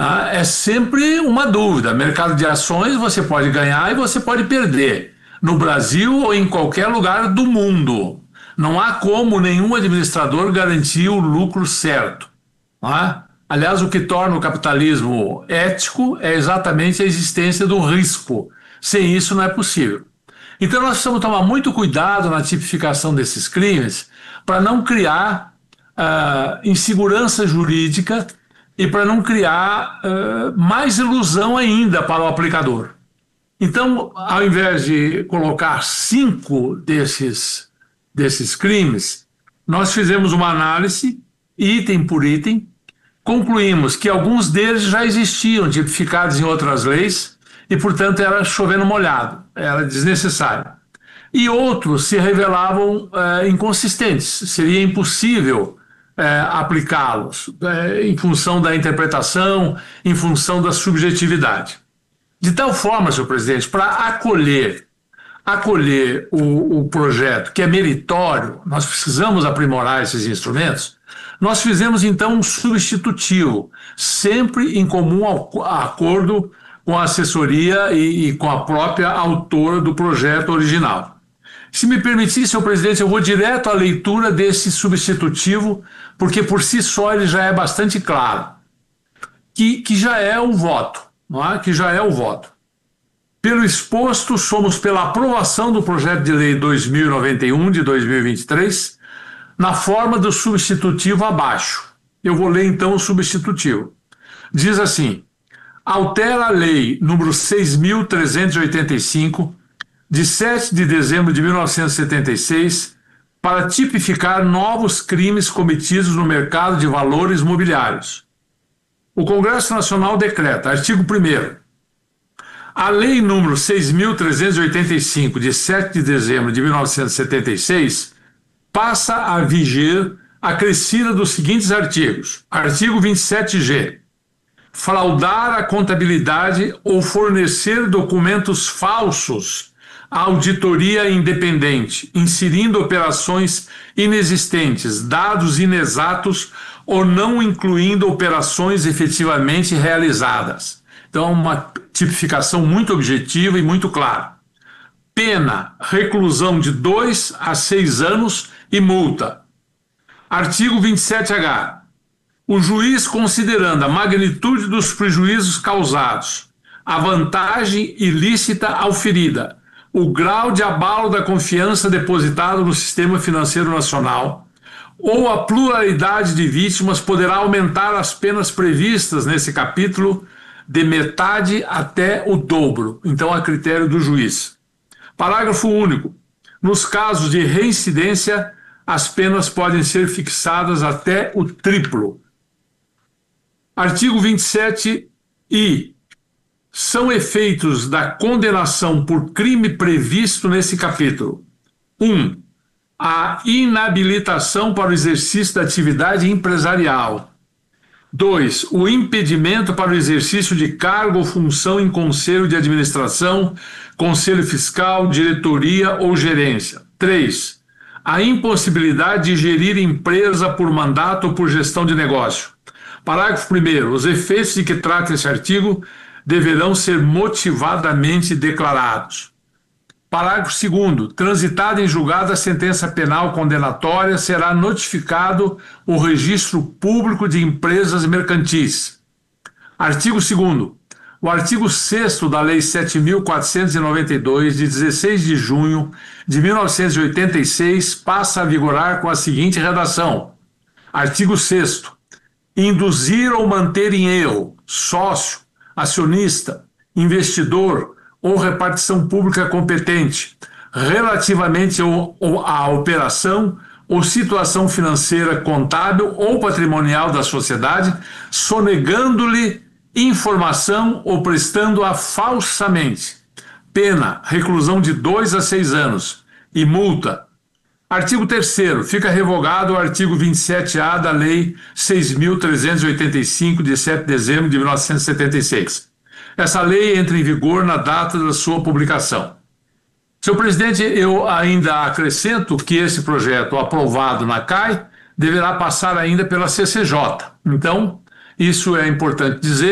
É sempre uma dúvida. Mercado de ações você pode ganhar e você pode perder, no Brasil ou em qualquer lugar do mundo. Não há como nenhum administrador garantir o lucro certo. Não é? Aliás, o que torna o capitalismo ético é exatamente a existência do risco. Sem isso não é possível. Então nós precisamos tomar muito cuidado na tipificação desses crimes para não criar insegurança jurídica e para não criar mais ilusão ainda para o aplicador. Então, ao invés de colocar 5 desses crimes, nós fizemos uma análise, item por item, concluímos que alguns deles já existiam, tipificados em outras leis, e, portanto, era chovendo molhado, era desnecessário. E outros se revelavam inconsistentes, seria impossível aplicá-los em função da interpretação, em função da subjetividade. De tal forma, senhor presidente, para acolher o projeto, que é meritório, nós precisamos aprimorar esses instrumentos, nós fizemos então um substitutivo, sempre em comum acordo com a assessoria e com a própria autora do projeto original. Se me permitir, senhor presidente, eu vou direto à leitura desse substitutivo, porque por si só ele já é bastante claro, que já é o voto, não é? Que já é o voto. Pelo exposto, somos pela aprovação do projeto de lei 2091 de 2023, na forma do substitutivo abaixo. Eu vou ler então o substitutivo. Diz assim: altera a lei número 6.385, de 7 de dezembro de 1976, para tipificar novos crimes cometidos no mercado de valores mobiliários. O Congresso Nacional decreta, artigo 1º, a lei número 6.385, de 7 de dezembro de 1976, passa a viger acrescida dos seguintes artigos. Artigo 27G. Fraudar a contabilidade ou fornecer documentos falsos à auditoria independente, inserindo operações inexistentes, dados inexatos ou não incluindo operações efetivamente realizadas. Então, uma tipificação muito objetiva e muito clara. Pena, reclusão de 2 a 6 anos e multa. Artigo 27H. O juiz, considerando a magnitude dos prejuízos causados, a vantagem ilícita auferida, o grau de abalo da confiança depositada no sistema financeiro nacional ou a pluralidade de vítimas, poderá aumentar as penas previstas nesse capítulo de metade até o dobro, então a critério do juiz. Parágrafo único. Nos casos de reincidência, as penas podem ser fixadas até o triplo. Artigo 27I. São efeitos da condenação por crime previsto nesse capítulo: 1. A inabilitação para o exercício da atividade empresarial. 2. O impedimento para o exercício de cargo ou função em conselho de administração, conselho fiscal, diretoria ou gerência. 3. A impossibilidade de gerir empresa por mandato ou por gestão de negócio. Parágrafo 1º. Os efeitos de que trata esse artigo deverão ser motivadamente declarados. Parágrafo 2º. Transitada em julgado a sentença penal condenatória, será notificado o registro público de empresas mercantis. Artigo 2º. O artigo 6º da Lei 7.492, de 16 de junho de 1986, passa a vigorar com a seguinte redação. Artigo 6º. Induzir ou manter em erro sócio, acionista, investidor ou repartição pública competente relativamente à operação ou situação financeira, contábil ou patrimonial da sociedade, sonegando-lhe informação ou prestando-a falsamente. Pena, reclusão de 2 a 6 anos e multa. Artigo 3º. Fica revogado o artigo 27A da Lei 6.385, de 7 de dezembro de 1976. Essa lei entra em vigor na data da sua publicação. Senhor presidente, eu ainda acrescento que esse projeto, aprovado na CAI, deverá passar ainda pela CCJ. Então, isso é importante dizer.